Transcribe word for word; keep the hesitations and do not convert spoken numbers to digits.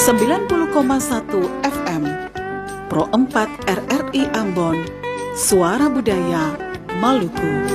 sembilan puluh koma satu F M Pro empat R R I Ambon, Suara Budaya Maluku.